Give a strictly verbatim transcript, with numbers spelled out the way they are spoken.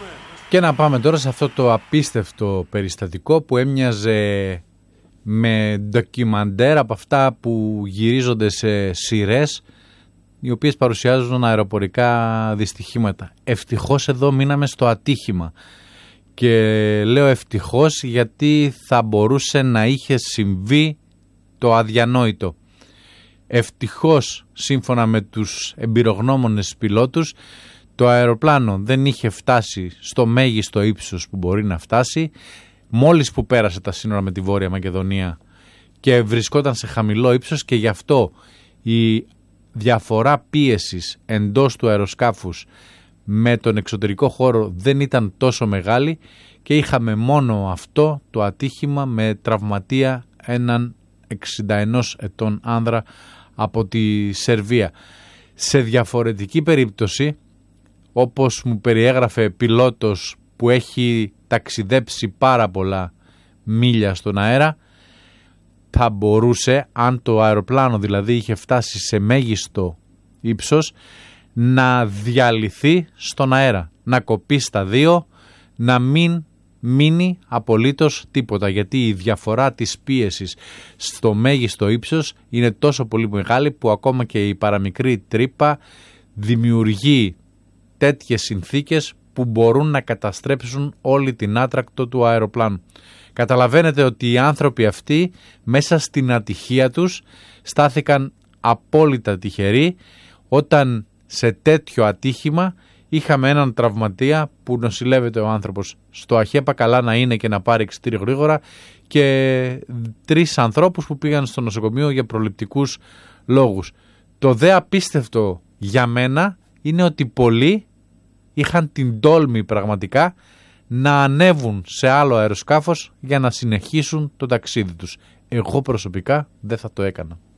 Και να πάμε τώρα σε αυτό το απίστευτο περιστατικό που έμοιαζε με ντοκιμαντέρ από αυτά που γυρίζονται σε σειρές, οι οποίες παρουσιάζουν αεροπορικά δυστυχήματα. Ευτυχώς εδώ μείναμε στο ατύχημα. Και λέω ευτυχώς γιατί θα μπορούσε να είχε συμβεί το αδιανόητο. Ευτυχώς, σύμφωνα με τους εμπειρογνώμονες πιλότους, το αεροπλάνο δεν είχε φτάσει στο μέγιστο ύψος που μπορεί να φτάσει μόλις που πέρασε τα σύνορα με τη Βόρεια Μακεδονία και βρισκόταν σε χαμηλό ύψος, και γι' αυτό η διαφορά πίεσης εντός του αεροσκάφους με τον εξωτερικό χώρο δεν ήταν τόσο μεγάλη και είχαμε μόνο αυτό το ατύχημα με τραυματία έναν εξήντα ενός ετών άνδρα από τη Σερβία. Σε διαφορετική περίπτωση, όπως μου περιέγραφε πιλότος που έχει ταξιδέψει πάρα πολλά μίλια στον αέρα, θα μπορούσε, αν το αεροπλάνο δηλαδή είχε φτάσει σε μέγιστο ύψος, να διαλυθεί στον αέρα, να κοπεί στα δύο, να μην μείνει απολύτως τίποτα, γιατί η διαφορά της πίεσης στο μέγιστο ύψος είναι τόσο πολύ μεγάλη που ακόμα και η παραμικρή τρύπα δημιουργεί τέτοιες συνθήκες που μπορούν να καταστρέψουν όλη την άτρακτο του αεροπλάνου. Καταλαβαίνετε ότι οι άνθρωποι αυτοί μέσα στην ατυχία τους στάθηκαν απόλυτα τυχεροί όταν σε τέτοιο ατύχημα είχαμε έναν τραυματία που νοσηλεύεται ο άνθρωπος στο ΑΧΕΠΑ, καλά να είναι και να πάρει εξιτήριο γρήγορα, και τρεις ανθρώπους που πήγαν στο νοσοκομείο για προληπτικούς λόγους. Το δε απίστευτο για μένα είναι ότι πολλοί είχαν την τόλμη πραγματικά να ανέβουν σε άλλο αεροσκάφος για να συνεχίσουν το ταξίδι τους. Εγώ προσωπικά δεν θα το έκανα.